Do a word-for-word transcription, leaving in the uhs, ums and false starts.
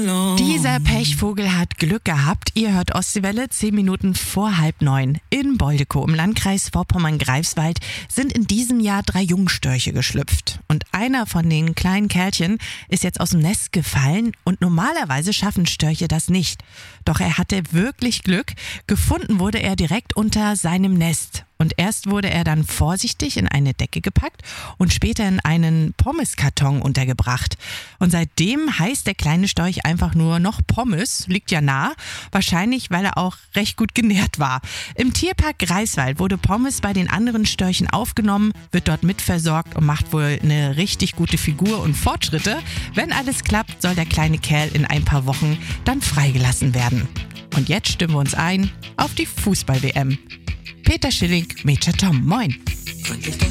Dieser Pechvogel hat Glück gehabt. Ihr hört Ostseewelle, zehn Minuten vor halb neun. In Boldekow im Landkreis Vorpommern-Greifswald sind in diesem Jahr drei Jungstörche geschlüpft. Und einer von den kleinen Kerlchen ist jetzt aus dem Nest gefallen und normalerweise schaffen Störche das nicht. Doch er hatte wirklich Glück. Gefunden wurde er direkt unter seinem Nest. Und erst wurde er dann vorsichtig in eine Decke gepackt und später in einen Pommeskarton untergebracht. Und seitdem heißt der kleine Storch einfach nur noch Pommes, liegt ja nah, wahrscheinlich weil er auch recht gut genährt war. Im Tierpark Greifswald wurde Pommes bei den anderen Störchen aufgenommen, wird dort mitversorgt und macht wohl eine richtig gute Figur und Fortschritte. Wenn alles klappt, soll der kleine Kerl in ein paar Wochen dann freigelassen werden. Und jetzt stimmen wir uns ein auf die Fußball-W M. Peter Schilling, Major Tom, moin.